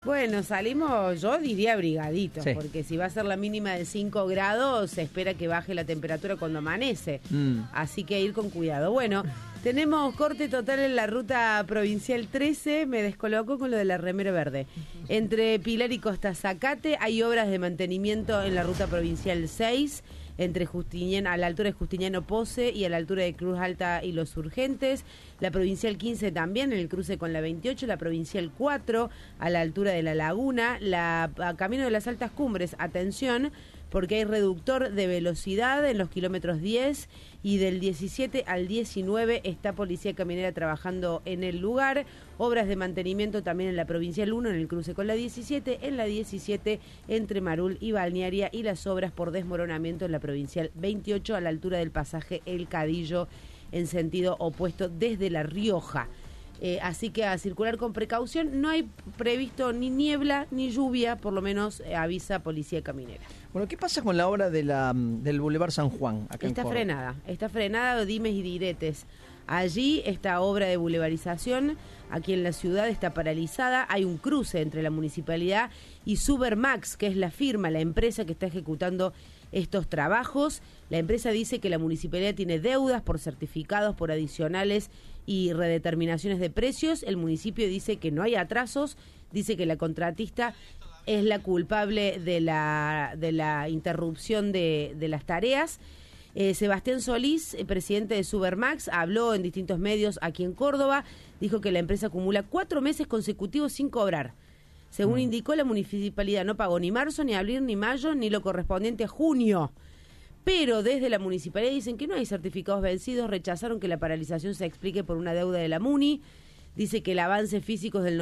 Bueno, salimos, yo diría abrigaditos, Sí. porque si va a ser la mínima de 5 grados, se espera que baje la temperatura cuando amanece. Así que ir con cuidado. Bueno, tenemos corte total en la ruta provincial 13, me descolocó con lo de la remera verde. Entre Pilar y Costa Zacate hay obras de mantenimiento en la ruta provincial 6, entre Justiniano, a la altura de Justiniano Pose y a la altura de Cruz Alta y Los Urgentes, la provincial 15 también, en el cruce con la 28, la provincial 4, a la altura de la Laguna, a camino de las Altas Cumbres, atención, porque hay reductor de velocidad en los kilómetros 10 y del 17 al 19 está Policía Caminera trabajando en el lugar, obras de mantenimiento también en la provincial 1 en el cruce con la 17, en la 17 entre Marul y Balnearia y las obras por desmoronamiento en la provincial 28 a la altura del pasaje El Cadillo en sentido opuesto desde La Rioja. Así que a circular con precaución, no hay previsto ni niebla ni lluvia, por lo menos avisa Policía Caminera. Bueno, ¿qué pasa con la obra de del Boulevard San Juan? Acá Está frenada, dimes y diretes. Allí esta obra de boulevarización, aquí en la ciudad, está paralizada. Hay un cruce entre la municipalidad y Supermax, que es la firma, la empresa que está ejecutando estos trabajos. La empresa dice que la municipalidad tiene deudas por certificados, por adicionales y redeterminaciones de precios. El municipio dice que no hay atrasos, dice que la contratista es la culpable de la interrupción de las tareas. Sebastián Solís, presidente de Supermax, habló en distintos medios aquí en Córdoba, dijo que la empresa acumula 4 meses consecutivos sin cobrar. Según indicó, la municipalidad no pagó ni marzo, ni abril, ni mayo, ni lo correspondiente a junio. Pero desde la municipalidad dicen que no hay certificados vencidos, rechazaron que la paralización se explique por una deuda de la MUNI, dice que el avance físico es del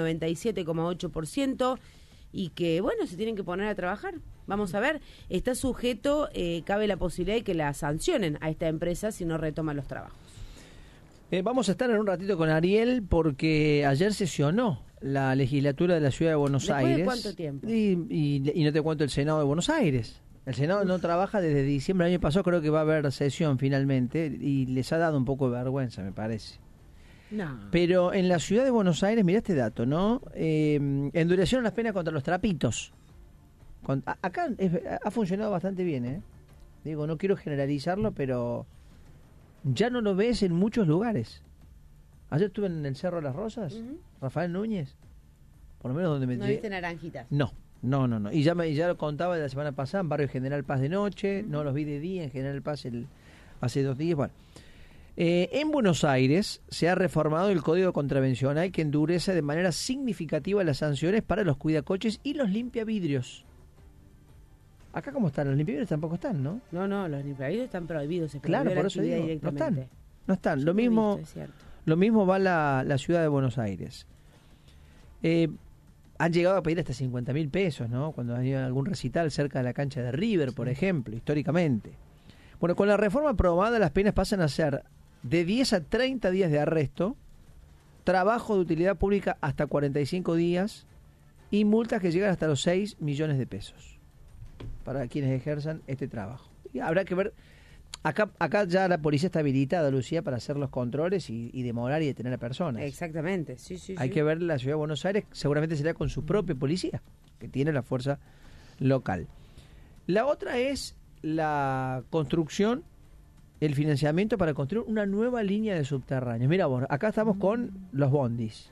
97,8%, y que, bueno, se tienen que poner a trabajar. Vamos a ver, está sujeto, cabe la posibilidad de que la sancionen a esta empresa si no retoma los trabajos. Vamos a estar en un ratito con Ariel porque ayer sesionó la legislatura de la Ciudad de Buenos Aires. ¿De cuánto tiempo? Y no te cuento el Senado de Buenos Aires. El Senado no trabaja desde diciembre del año pasado, creo que va a haber sesión finalmente y les ha dado un poco de vergüenza, me parece. No. Pero en la Ciudad de Buenos Aires, mirá este dato, ¿no? Endurecieron las penas contra los trapitos. Acá ha funcionado bastante bien, ¿eh? Digo, no quiero generalizarlo, pero ya no lo ves en muchos lugares. Ayer estuve en el Cerro de las Rosas, Rafael Núñez, por lo menos donde me... ¿No viste naranjitas? No. Y ya lo contaba de la semana pasada, en Barrio General Paz de noche, no los vi de día, en General Paz hace 2 días, bueno. En Buenos Aires se ha reformado el Código Contravencional que endurece de manera significativa las sanciones para los cuidacoches y los limpiavidrios. Acá cómo están, los limpiavidrios tampoco están, ¿no? No, los limpiavidrios están prohibidos. Se claro, prohibió por la eso actividad digo, directamente. no están. Yo Lo lo he mismo, visto, es cierto. lo mismo va la Ciudad de Buenos Aires. Han llegado a pedir hasta 50.000 pesos, ¿no? Cuando hay algún recital cerca de la cancha de River, por ejemplo, históricamente. Bueno, con la reforma aprobada, las penas pasan a ser de 10 a 30 días de arresto, trabajo de utilidad pública hasta 45 días y multas que llegan hasta los 6 millones de pesos para quienes ejerzan este trabajo. Y habrá que ver, acá ya la policía está habilitada, Lucía, para hacer los controles y demorar y detener a personas. Exactamente, sí. Hay que ver la Ciudad de Buenos Aires, seguramente será con su propia policía, que tiene la fuerza local. La otra es la construcción, el financiamiento para construir una nueva línea de subterráneos. Mira vos, acá estamos con los bondis.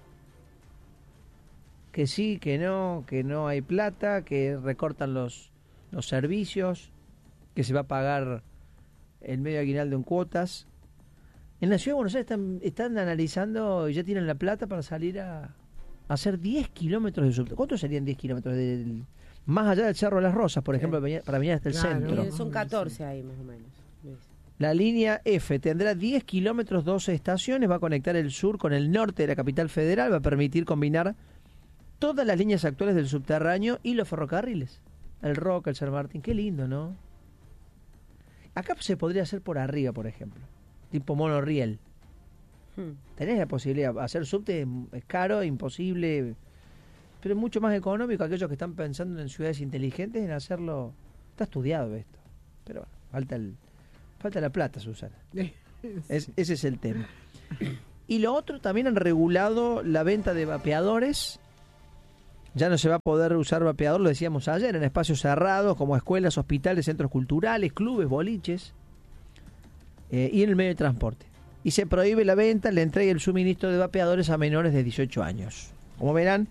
Que sí, que no hay plata, que recortan los servicios, que se va a pagar el medio aguinaldo en cuotas. En la Ciudad de Buenos Aires están analizando y ya tienen la plata para salir a hacer 10 kilómetros de subterráneo. ¿Cuántos serían 10 kilómetros? Más allá del Cerro de las Rosas, por ejemplo, para venir hasta el centro. Son 14 ahí más o menos. La línea F tendrá 10 kilómetros, 12 estaciones, va a conectar el sur con el norte de la capital federal, va a permitir combinar todas las líneas actuales del subterráneo y los ferrocarriles. El Roca, el San Martín, qué lindo, ¿no? Acá se podría hacer por arriba, por ejemplo, tipo monorriel. Tenés la posibilidad, hacer subte es caro, imposible, pero es mucho más económico. Aquellos que están pensando en ciudades inteligentes, en hacerlo, está estudiado esto, pero bueno, falta la plata, Susana. Ese es el tema. Y lo otro, también han regulado la venta de vapeadores Ya no se va a poder usar vapeador, lo decíamos ayer, en espacios cerrados como escuelas, hospitales, centros culturales, clubes, boliches y en el medio de transporte. Y se prohíbe la venta, la entrega y el suministro de vapeadores a menores de 18 años. Como verán,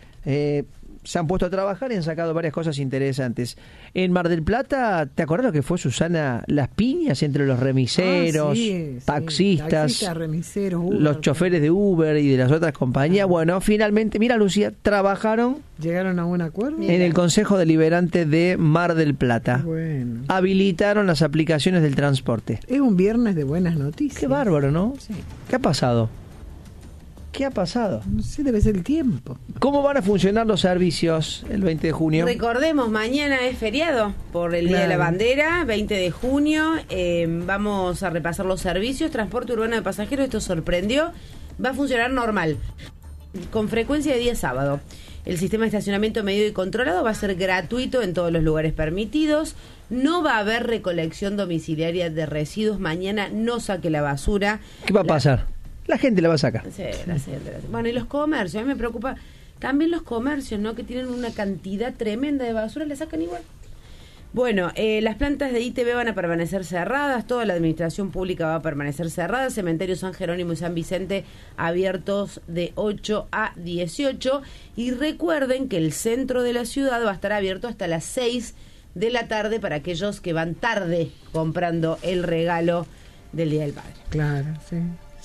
se han puesto a trabajar y han sacado varias cosas interesantes. En Mar del Plata, ¿te acuerdas lo que fue, Susana? Las piñas entre los remiseros, taxistas, remiseros, Uber, los choferes de Uber y de las otras compañías. Bueno, finalmente, mira, Lucía, trabajaron. ¿Llegaron a un acuerdo? En el Consejo Deliberante de Mar del Plata. Bueno. Habilitaron las aplicaciones del transporte. Es un viernes de buenas noticias. Qué bárbaro, ¿no? Sí. ¿Qué ha pasado? ¿Qué ha pasado? No sé, debe ser el tiempo. ¿Cómo van a funcionar los servicios el 20 de junio? Recordemos, mañana es feriado por el Día de la Bandera, 20 de junio. Vamos a repasar los servicios. Transporte urbano de pasajeros, esto sorprendió. Va a funcionar normal, con frecuencia de día sábado. El sistema de estacionamiento medido y controlado va a ser gratuito en todos los lugares permitidos. No va a haber recolección domiciliaria de residuos. Mañana no saque la basura. ¿Qué va a pasar? La gente la va a sacar. Sí, la gente. Bueno, y los comercios, a mí me preocupa también los comercios, ¿no? Que tienen una cantidad tremenda de basura, la sacan igual. Bueno, las plantas de ITV van a permanecer cerradas, toda la administración pública va a permanecer cerrada, cementerio San Jerónimo y San Vicente abiertos de 8 a 18, y recuerden que el centro de la ciudad va a estar abierto hasta las 6 de la tarde para aquellos que van tarde comprando el regalo del Día del Padre. Claro, sí.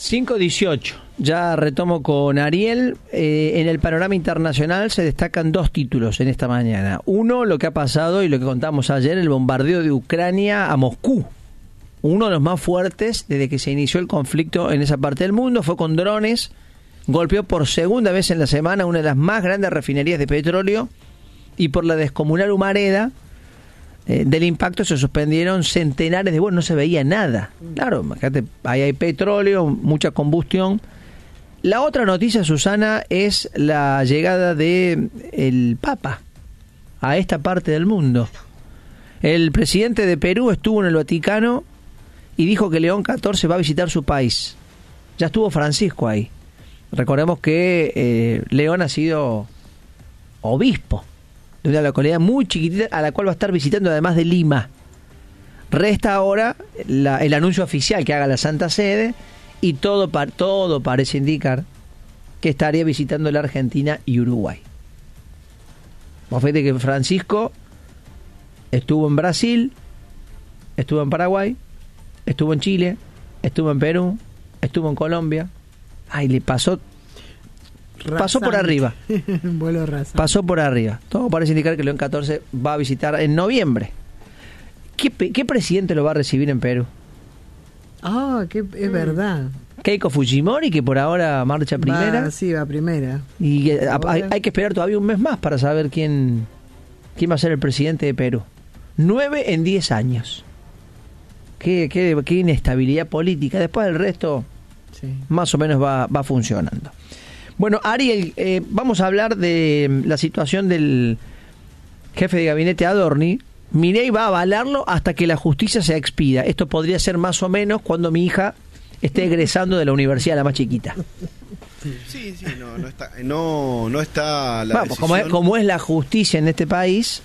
5:18. Ya retomo con Ariel. En el panorama internacional se destacan dos títulos en esta mañana. Uno, lo que ha pasado y lo que contamos ayer, el bombardeo de Ucrania a Moscú. Uno de los más fuertes desde que se inició el conflicto en esa parte del mundo. Fue con drones. Golpeó por segunda vez en la semana una de las más grandes refinerías de petróleo. Y por la descomunal humareda del impacto se suspendieron centenares de vuelos, no se veía nada. Claro, imagínate, ahí hay petróleo, mucha combustión. La otra noticia, Susana, es la llegada de el Papa a esta parte del mundo. El presidente de Perú estuvo en el Vaticano y dijo que León XIV va a visitar su país. Ya estuvo Francisco ahí. Recordemos que León ha sido obispo de una localidad muy chiquitita a la cual va a estar visitando, además de Lima. Resta ahora el anuncio oficial que haga la Santa Sede, y todo parece indicar que estaría visitando la Argentina y Uruguay. Vos fíjate que Francisco estuvo en Brasil, estuvo en Paraguay, estuvo en Chile, estuvo en Perú, estuvo en Colombia. Ay, le pasó por arriba. Vuelo rasante. Pasó por arriba. Todo parece indicar que León XIV va a visitar en noviembre. ¿Qué presidente lo va a recibir en Perú? Es verdad. Keiko Fujimori, que por ahora marcha primera. Sí, va primera. Y hay que esperar todavía un mes más para saber quién va a ser el presidente de Perú. 9 en 10 años. Qué inestabilidad política. Después el resto, sí, más o menos va funcionando. Bueno, Ariel, vamos a hablar de la situación del jefe de gabinete Adorni. Milei va a avalarlo hasta que la justicia se expida. Esto podría ser más o menos cuando mi hija esté egresando de la universidad, la más chiquita. Sí, no está la decisión. Como es la justicia en este país,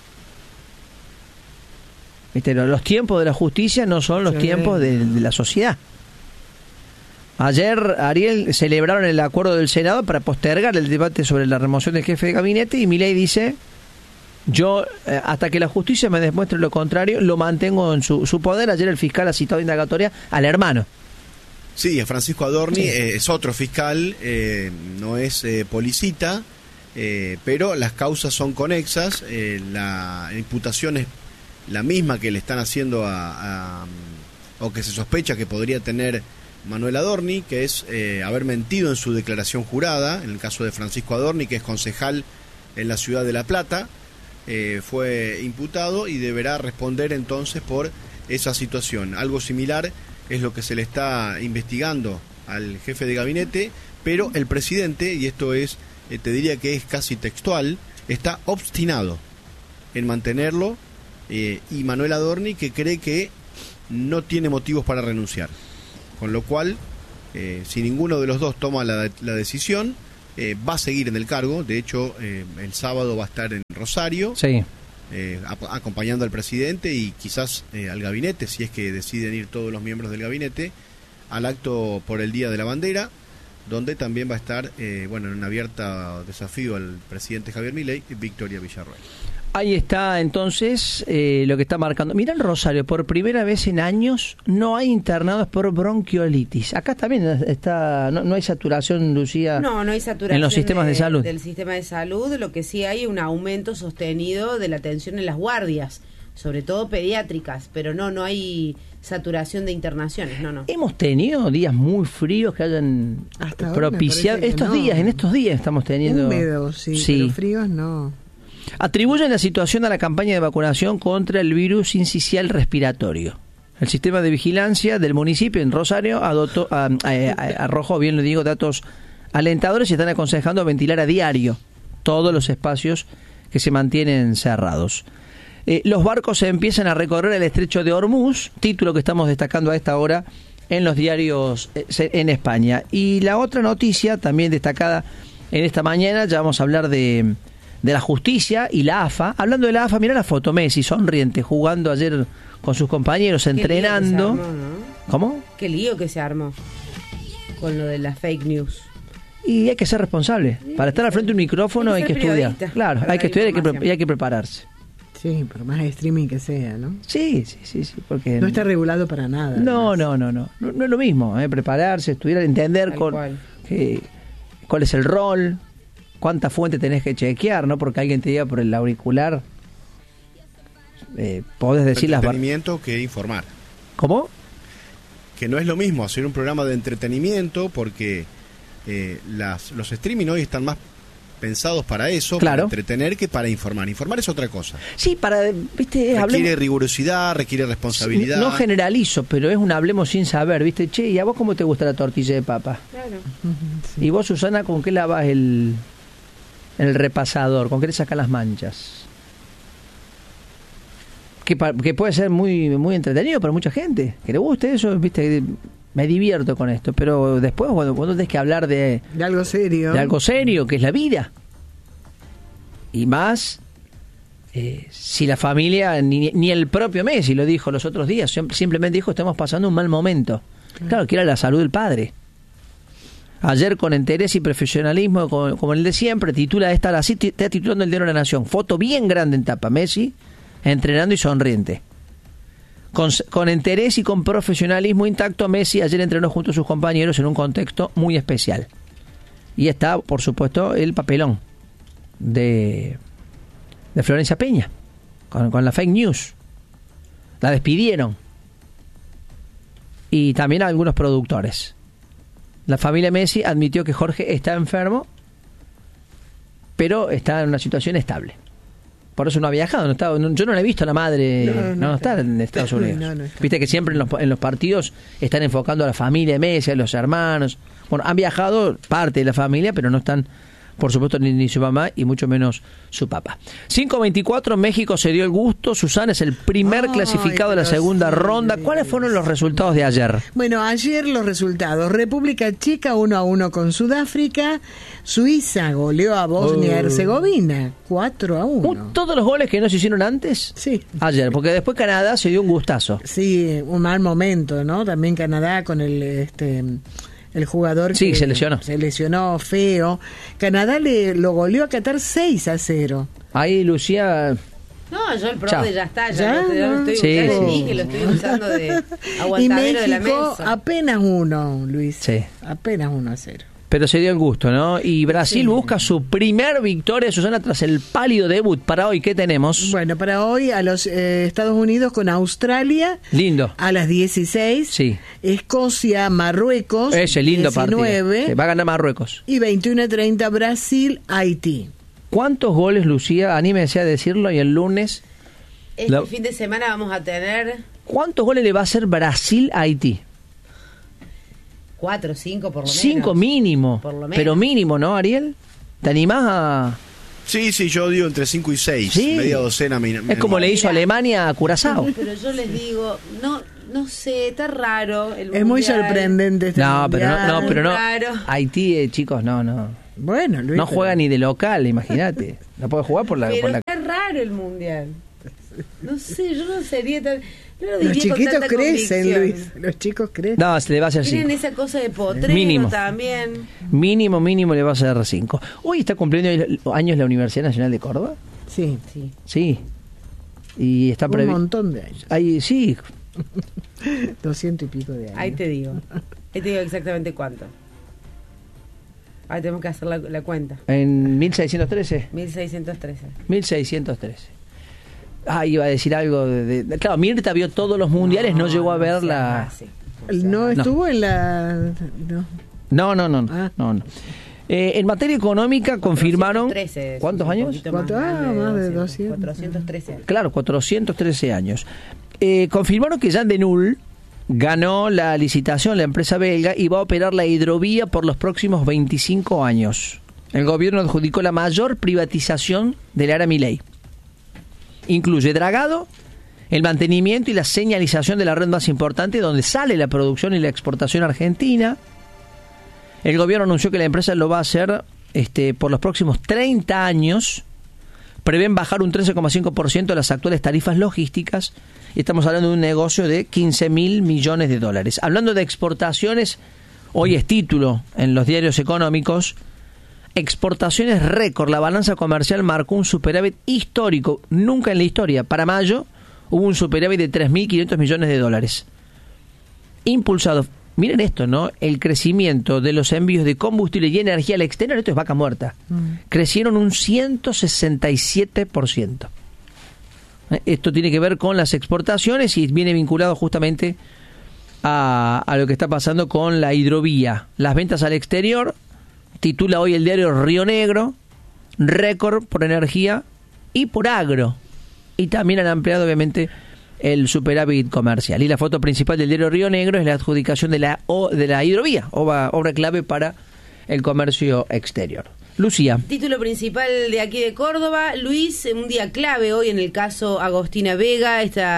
¿viste? Los tiempos de la justicia no son los tiempos de la sociedad. Ayer, Ariel, celebraron el acuerdo del Senado para postergar el debate sobre la remoción del jefe de gabinete, y Milei dice: yo, hasta que la justicia me demuestre lo contrario, lo mantengo en su poder. Ayer el fiscal ha citado indagatoria al hermano. Sí, a Francisco Adorni, sí. Es otro fiscal, no es Policita, pero las causas son conexas. La imputación es la misma que le están haciendo o que se sospecha que podría tener Manuel Adorni, que es haber mentido en su declaración jurada. En el caso de Francisco Adorni, que es concejal en la ciudad de La Plata, fue imputado y deberá responder entonces por esa situación. Algo similar es lo que se le está investigando al jefe de gabinete, pero el presidente, y esto es, te diría que es casi textual, está obstinado en mantenerlo, y Manuel Adorni, que cree que no tiene motivos para renunciar. Con lo cual, si ninguno de los dos toma la decisión, va a seguir en el cargo. De hecho, el sábado va a estar en Rosario, Sí. acompañando al presidente y quizás al gabinete, si es que deciden ir todos los miembros del gabinete, al acto por el Día de la Bandera, donde también va a estar, en un abierto desafío al presidente Javier Milei, Victoria Villarroel. Ahí está entonces lo que está marcando. Mirá en Rosario, por primera vez en años no hay internados por bronquiolitis. Acá también está, no hay saturación, Lucía. No hay saturación en los sistemas de salud. Del sistema de salud. Lo que sí hay es un aumento sostenido de la atención en las guardias, sobre todo pediátricas, pero no hay saturación de internaciones, no. Hemos tenido días muy fríos que hayan Hasta ahora propiciado. me parece que En estos días estamos teniendo. Húmedos, sí, pero fríos no. Atribuyen la situación a la campaña de vacunación contra el virus sincicial respiratorio. El sistema de vigilancia del municipio en Rosario arrojó, bien lo digo, datos alentadores y están aconsejando ventilar a diario todos los espacios que se mantienen cerrados. Los barcos se empiezan a recorrer el estrecho de Hormuz, título que estamos destacando a esta hora en los diarios en España. Y la otra noticia, también destacada en esta mañana, ya vamos a hablar de la justicia y la AFA. Hablando de la AFA, mirá la foto, Messi sonriente, jugando ayer con sus compañeros, entrenando. Qué lío que se armó, ¿no? ¿Cómo? Qué lío que se armó con lo de las fake news. Y hay que ser responsable. Para estar al frente de un micrófono hay que estudiar. Claro, hay que estudiar y hay que prepararse. Sí, por más streaming que sea, ¿no? Sí, porque no está regulado para nada. No es lo mismo, prepararse, estudiar, entender cuál es el rol, cuánta fuente tenés que chequear, no porque alguien te diga por el auricular, podés decir las entretenimiento que informar. ¿Cómo? Que no es lo mismo hacer un programa de entretenimiento, porque los streaming hoy están más pensados para eso, claro, para entretener, que para informar. Informar es otra cosa. Sí, requiere rigurosidad, requiere responsabilidad. No generalizo, pero es un hablemos sin saber, ¿viste? Che, ¿y a vos cómo te gusta la tortilla de papa? Claro. Sí. ¿Y vos, Susana, con qué lavas el repasador? ¿Con qué le sacas las manchas? Que puede ser muy muy entretenido para mucha gente, que le guste eso, ¿viste? Me divierto con esto, pero después cuando tenés que hablar de algo serio. De algo serio, que es la vida. Y más, si la familia, ni el propio Messi lo dijo los otros días, simplemente dijo, estamos pasando un mal momento. Claro, que era la salud del padre. Ayer, con interés y profesionalismo, como el de siempre, está titulando el diario de la Nación. Foto bien grande en tapa, Messi entrenando y sonriente. Con interés y con profesionalismo intacto, Messi ayer entrenó junto a sus compañeros en un contexto muy especial. Y está, por supuesto, el papelón de Florencia Peña, con la fake news. La despidieron. Y también a algunos productores. La familia Messi admitió que Jorge está enfermo, pero está en una situación estable. Por eso no ha viajado, yo no le he visto a la madre, no está en Estados Unidos. No está. Viste que siempre en los partidos están enfocando a la familia de Messi, a los hermanos. Bueno, han viajado parte de la familia, pero no están, por supuesto, ni su mamá y mucho menos su papá. 5:24, México se dio el gusto. Susana es el primer clasificado de la segunda ronda. ¿Cuáles fueron los resultados de ayer? Bueno, ayer los resultados. República Checa 1-1 con Sudáfrica. Suiza goleó a Bosnia-Herzegovina 4-1. ¿Todos los goles que no se hicieron antes? Sí. Ayer, porque después Canadá se dio un gustazo. Sí, un mal momento, ¿no? También Canadá con el jugador que se lesionó feo. Canadá lo goleó a Qatar 6-0. Ahí, Lucía. No, yo el PRODE ya está, ya lo estoy usando de aguantadero de la mesa. Y México apenas 1, Luis. Sí. Apenas 1-0. Pero se dio el gusto, ¿no? Y Brasil busca su primer victoria, Susana, tras el pálido debut. Para hoy, ¿qué tenemos? Bueno, para hoy a los Estados Unidos con Australia. Lindo. A las 16. Sí. Escocia, Marruecos. Ese lindo 19, partido. Se va a ganar Marruecos. Y 21:30 Brasil, Haití. ¿Cuántos goles, Lucía? Anímese a decirlo, y el lunes. Este fin de semana vamos a tener. ¿Cuántos goles le va a hacer Brasil a Haití? 4 o 5 por lo menos. 5 mínimo. Por lo menos. Pero mínimo, ¿no, Ariel? ¿Te animás a...? Sí, yo digo entre 5 y 6. ¿Sí? Media docena. Es como le hizo Alemania a Curazao. Pero yo les digo, no sé, está raro el Es muy sorprendente este mundial. Pero no. Raro. Haití, chicos, no. Bueno, Luis, no juega ni de local, imagínate. No puede jugar por la... Pero por la... está raro el mundial. No sé, yo no sería tan... No lo Los diría con chiquitos tanta crecen, convicción. Luis. Los chicos crecen. No, se le va a hacer Tienen 5. esa cosa de potrero Mínimo. también. Mínimo le va a hacer 5. Hoy está cumpliendo años la Universidad Nacional de Córdoba. Sí, Sí. Sí. Y está un montón de años. Ahí sí. 200 y pico de años. Ahí te digo exactamente cuánto. Ahí tenemos que hacer la cuenta. En 1613. 1613. 1613. Ah, iba a decir algo claro, Mirta vio todos los mundiales, no llegó a ver la... No estuvo en la... No. No. Ah. No. En materia económica confirmaron... 413, ¿Cuántos un años? poquito más Más de 200. 413 años. Claro, 413 años. Confirmaron que Jean Denul ganó la licitación, la empresa belga, y va a operar la hidrovía por los próximos 25 años. El gobierno adjudicó la mayor privatización de la era Milei. Incluye dragado, el mantenimiento y la señalización de la red más importante donde sale la producción y la exportación argentina. El gobierno anunció que la empresa lo va a hacer por los próximos 30 años. Prevén bajar un 13,5% las actuales tarifas logísticas. Y estamos hablando de un negocio de 15.000 millones de dólares. Hablando de exportaciones, hoy es título en los diarios económicos. Exportaciones récord. La balanza comercial marcó un superávit histórico. Nunca en la historia. Para mayo hubo un superávit de 3.500 millones de dólares. Impulsado. Miren esto, ¿no? El crecimiento de los envíos de combustible y energía al exterior. Esto es vaca muerta. Crecieron un 167%. Esto tiene que ver con las exportaciones y viene vinculado justamente a lo que está pasando con la hidrovía. Las ventas al exterior. Titula hoy el diario Río Negro, récord por energía y por agro. Y también han ampliado, obviamente, el superávit comercial. Y la foto principal del diario Río Negro es la adjudicación de la hidrovía, obra clave para el comercio exterior. Lucía. Título principal de aquí de Córdoba. Luis, un día clave hoy en el caso Agostina Vega,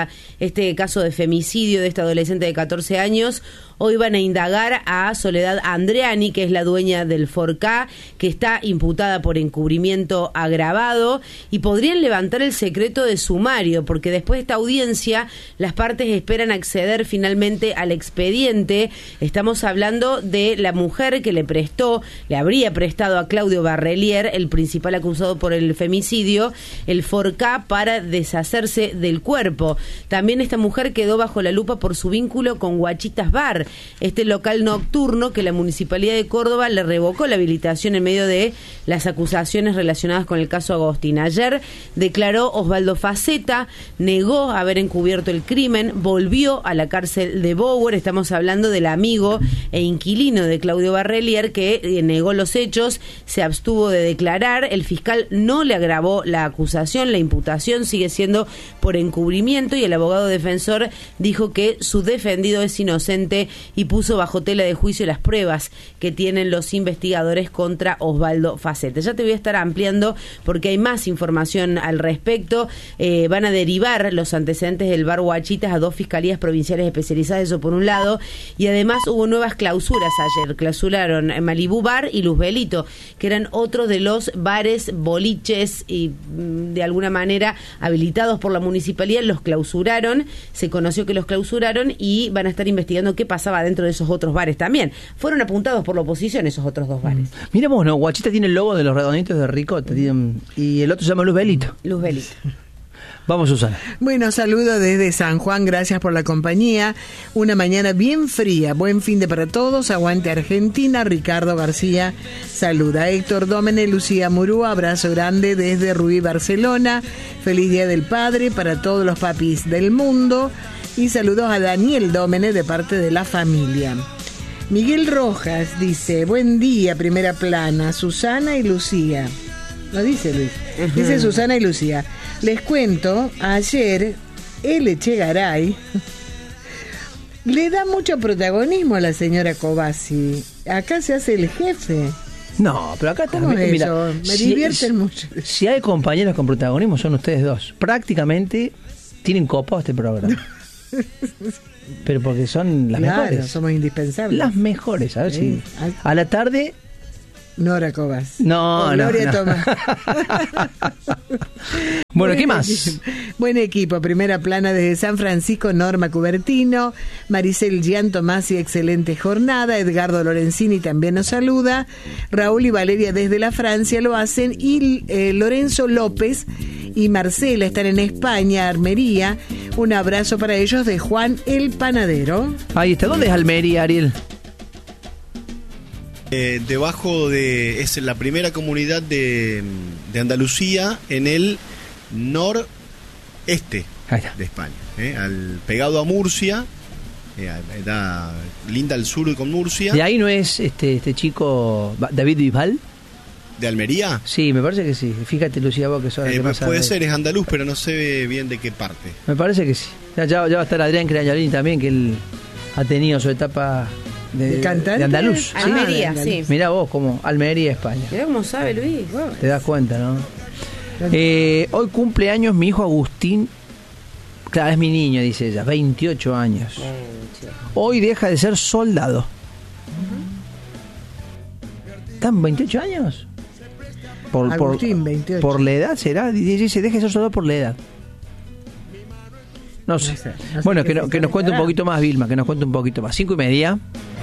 este caso de femicidio de esta adolescente de 14 años. Hoy van a indagar a Soledad Andreani, que es la dueña del Forcá, que está imputada por encubrimiento agravado, y podrían levantar el secreto de sumario, porque después de esta audiencia las partes esperan acceder finalmente al expediente. Estamos hablando de la mujer que le habría prestado a Claudio Barrelier, el principal acusado por el femicidio, el Forcá para deshacerse del cuerpo. También esta mujer quedó bajo la lupa por su vínculo con Guachitas Bar, este local nocturno que la Municipalidad de Córdoba le revocó la habilitación en medio de las acusaciones relacionadas con el caso Agostina. Ayer declaró Osvaldo Faceta, negó haber encubierto el crimen, volvió a la cárcel de Bower. Estamos hablando del amigo e inquilino de Claudio Barrelier, que negó los hechos, se abstuvo de declarar. El fiscal no le agravó la acusación, la imputación sigue siendo por encubrimiento, y el abogado defensor dijo que su defendido es inocente y puso bajo tela de juicio las pruebas que tienen los investigadores contra Osvaldo Faceta. Ya te voy a estar ampliando porque hay más información al respecto. Van a derivar los antecedentes del bar Guachitas a 2 fiscalías provinciales especializadas, eso por un lado, y además hubo nuevas clausuras ayer. Clausuraron Malibú Bar y Luzbelito, que eran otros de los bares, boliches y de alguna manera habilitados por la municipalidad. Los clausuraron, se conoció que los clausuraron y van a estar investigando qué pasaba dentro de esos otros bares también. Fueron apuntados por la oposición esos otros 2 bares. Mira vos, ¿no? Guachita tiene el logo de los redonditos de Ricota y el otro se llama Luzbelito. Luzbelito. Vamos, Susana. Bueno, saludo desde San Juan, gracias por la compañía. Una mañana bien fría, buen fin de para todos, aguante Argentina. Ricardo García saluda. Héctor Dómene, Lucía Murúa, abrazo grande desde Rubí, Barcelona. Feliz Día del Padre para todos los papis del mundo. Y saludos a Daniel Dómene de parte de la familia. Miguel Rojas dice, buen día, primera plana, Susana y Lucía. No dice Luis, dice Susana y Lucía. Les cuento, ayer el Echegaray le da mucho protagonismo a la señora Cobasi. Acá se hace el jefe. No, pero acá ¿Cómo también. es Mira, eso? Me divierten mucho. Si hay compañeros con protagonismo, son ustedes dos. Prácticamente tienen copado este programa. Pero porque son las mejores. Somos indispensables. Las mejores, a ver Sí. si. A la tarde Nora Cobas. No, O no. Gloria No. Tomás. Bueno, ¿qué más? Buen equipo, primera plana desde San Francisco, Norma Cubertino, Maricel Gian Tomasi, excelente jornada, Edgardo Lorenzini también nos saluda, Raúl y Valeria desde la Francia lo hacen, y Lorenzo López y Marcela están en España, Armería, un abrazo para ellos de Juan el Panadero. Ahí está. ¿Dónde es Almería, Ariel? Debajo de... Es la primera comunidad de Andalucía en el noreste Ahí está. de España, pegado a Murcia, linda al sur con Murcia. ¿De ahí no es este chico David Bisbal? ¿De Almería? Sí, me parece que sí. Fíjate, Lucía, vos que sos la que más Puede sabe. ser, es andaluz, pero no sé bien de qué parte. Me parece que sí. Ya va a estar Adrián Crañolini también, que él ha tenido su etapa ¿De cantante? de andaluz. ¿sí? Almería, de sí. Mirá vos, como Almería, España. Mirá cómo sabe Luis. Te das cuenta, ¿no? Hoy cumple años mi hijo Agustín. Claro, es mi niño, dice ella, 28 años. Hoy deja de ser soldado. ¿Están 28 años? Agustín, 28. ¿Por la edad será? Dice, deja de ser soldado por la edad. No sé. No sé Bueno, qué que nos cuente un será. poquito más, Vilma, que nos cuente un poquito más. 5:30.